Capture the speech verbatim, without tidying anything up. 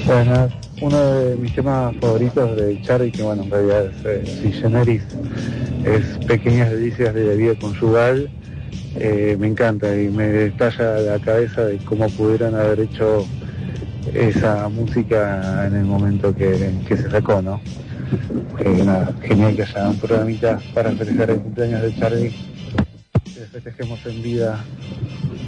Bueno, uno de mis temas favoritos de Charlie, que bueno, en realidad es eh, Sui Generis, es Pequeñas Delicias de la Vida Conyugal. Eh, me encanta y me estalla la cabeza de cómo pudieron haber hecho esa música en el momento que, que se sacó, ¿no? Eh, nada, genial que haya un programita para festejar el cumpleaños de Charlie, que le festejemos en vida